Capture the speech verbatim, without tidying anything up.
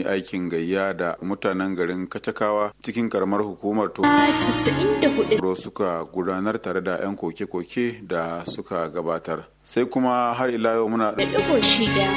wani aikin gayya da mutanen garin Kacakawa cikin karamar hukumar Toro suka gudanar tare da 'yan koke-koke da suka gabatar. Sai kuma har ila yau muna